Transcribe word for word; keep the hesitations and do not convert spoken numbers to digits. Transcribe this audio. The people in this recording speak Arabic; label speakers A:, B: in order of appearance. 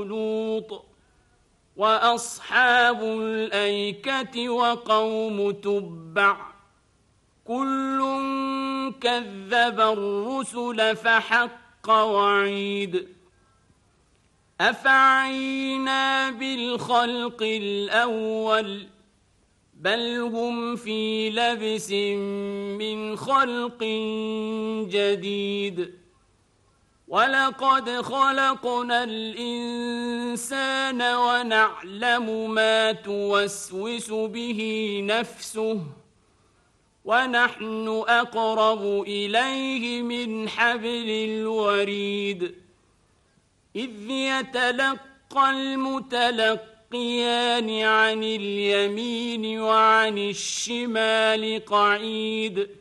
A: لوط وأصحاب الأيكة وقوم تبع كل كذب الرسل فحق وعيد أفعينا بالخلق الأول بل هم في لبس من خلق جديد ولقد خلقنا الإنسان ونعلم ما توسوس به نفسه ونحن أقرب إليه من حبل الوريد إذ يتلقى المتلقيان عن اليمين وعن الشمال قعيد